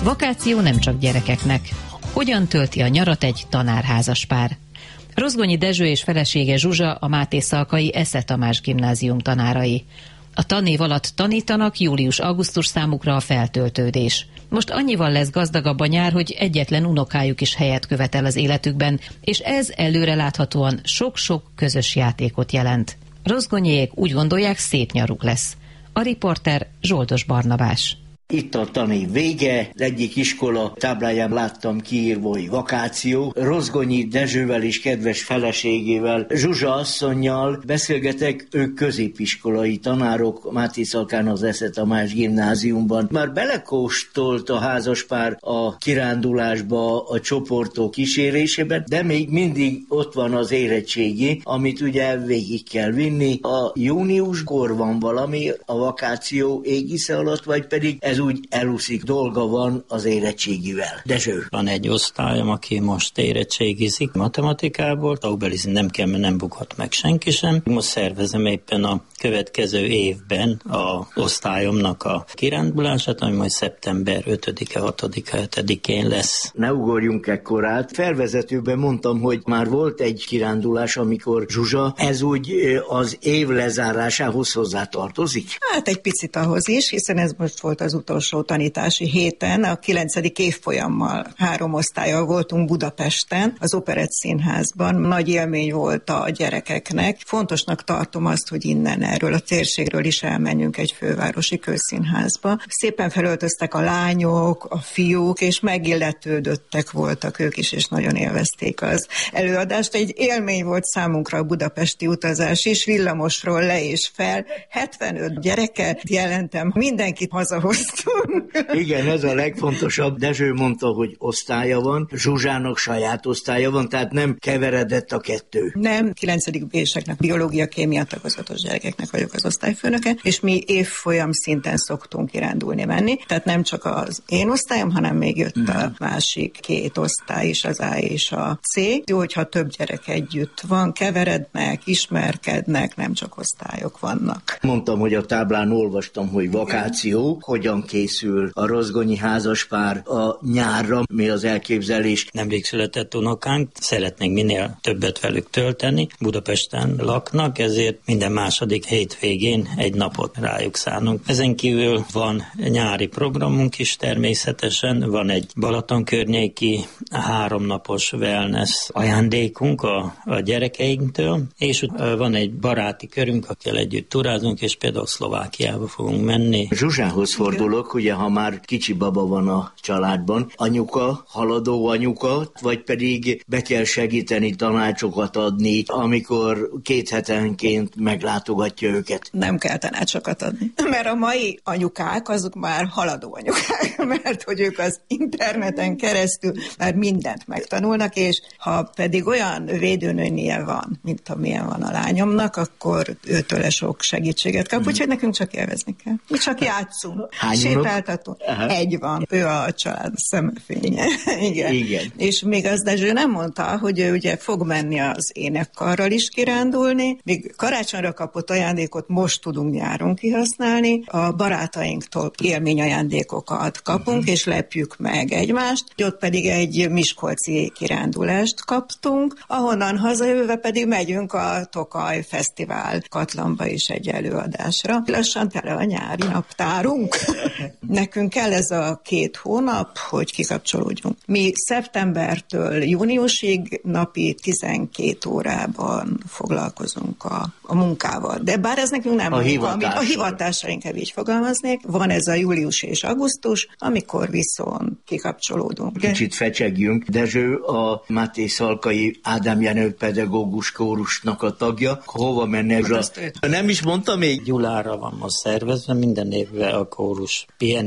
Vakáció nem csak gyerekeknek. Hogyan tölti a nyarat egy tanárházaspár? Rozgonyi Dezső és felesége Zsuzsa a Máté Szalkai Esze Tamás gimnázium tanárai. A tanév alatt tanítanak, július-augusztus számukra a feltöltődés. Most annyival lesz gazdagabb a nyár, hogy egyetlen unokájuk is helyet követel az életükben, és ez előreláthatóan sok-sok közös játékot jelent. Rozgonyék úgy gondolják, szép nyaruk lesz. A riporter Zsoldos Barnabás. Itt a tanév vége, egyik iskola tábláján láttam kiírva, hogy vakáció. Rozgonyi Dezsővel és kedves feleségével, Zsuzsa asszonnyal beszélgetek, ők középiskolai tanárok, Máté Szalkán az Esze Tamás gimnáziumban. Már belekóstolt a házaspár a kirándulásba, a csoportok kísérésében, de még mindig ott van az érettségi, amit ugye végig kell vinni. A júniuskor van valami a vakáció égisze alatt, vagy pedig ez úgy elúszik, dolga van az érettségivel. Dezső. Van egy osztályom, aki most érettségizik matematikából, tagbelizni nem kell, mert nem bukhat meg senki sem. Most szervezem éppen a következő évben a osztályomnak a kirándulását, ami majd szeptember 5-e, 6-a, 7-én lesz. Ne ugorjunk ekkorát. Felvezetőben mondtam, hogy már volt egy kirándulás, amikor Zsuzsa, ez úgy az év lezárásához hozzátartozik? Hát egy picit ahhoz is, hiszen ez most volt az utolsó tanítási héten, a 9. évfolyammal 3 osztállyal voltunk Budapesten, az Operett Színházban. Nagy élmény volt a gyerekeknek. Fontosnak tartom azt, hogy innen erről a térségről is elmenjünk egy fővárosi közszínházba. Szépen felöltöztek a lányok, a fiúk, és megilletődöttek voltak ők is, és nagyon élvezték az előadást. Egy élmény volt számunkra a budapesti utazás is, villamosról le és fel. 75 gyereket jelentem, mindenkit hazahoztunk. Igen, ez a legfontosabb. Dezső mondta, hogy osztálya van, Zsuzsának saját osztálya van, tehát nem keveredett a kettő. Nem, 9. B-seknek, biológia, kémia tagozatos gyerekeknek vagyok az osztályfőnöke, és mi évfolyam szinten szoktunk kirándulni menni, tehát nem csak az én osztályom, hanem még jött a másik 2 osztály is, az A és a C. Jó, hogyha több gyerek együtt van, keverednek, ismerkednek, nem csak osztályok vannak. Mondtam, hogy a táblán olvastam, hogy vakáció, hogyan készül a rozgonyi házaspár a nyárra, mi az elképzelés. Nemrég született unokánk, szeretnénk minél többet velük tölteni. Budapesten laknak, ezért minden második hétvégén egy napot rájuk szánunk. Ezen kívül van nyári programunk is természetesen, van egy Balaton környéki 3 napos wellness ajándékunk a gyerekeinktől, és van egy baráti körünk, akkel együtt turázunk, és például Szlovákiába fogunk menni. Zsuzsához fordulok, ugye, ha már kicsi baba van a családban, anyuka, haladó anyuka, vagy pedig be kell segíteni, tanácsokat adni, amikor 2 hetenként meglátogatja őket. Nem kell tanácsokat adni, mert a mai anyukák azok már haladó anyukák, mert hogy ők az interneten keresztül már mindent megtanulnak, és ha pedig olyan védőnőnie van, mint amilyen van a lányomnak, akkor őtőle sok segítséget kap, úgyhogy nekünk csak élvezni kell. Mi csak játszunk. Sétáltató. Egy van. Ő a család szemfénye. Igen. És még az Dezső nem mondta, hogy ő ugye fog menni az énekkarral is kirándulni, még karácsonyra kapott ajándékot most tudunk nyáron kihasználni, a barátainktól élményajándékokat kapunk, és lepjük meg egymást, ott pedig egy miskolci kirándulást kaptunk, ahonnan hazajövve pedig megyünk a Tokaj Fesztivál Katlanba is egy előadásra. Lassan tele a nyári naptárunk. Nekünk kell ez a 2 hónap, hogy kikapcsolódjunk. Mi szeptembertől júniusig napi 12 órában foglalkozunk a munkával. De bár ez nekünk nem a hivatásra inkább így fogalmaznék. Van ez a július és augusztus, amikor viszont kikapcsolódunk. Kicsit fecsegjünk. Dezső a Máté Szalkai Ádám Jenő pedagógus kórusnak a tagja. Hova mennek? Nem is mondta még? Gyulára van most szervezve, minden évben a kórus pihen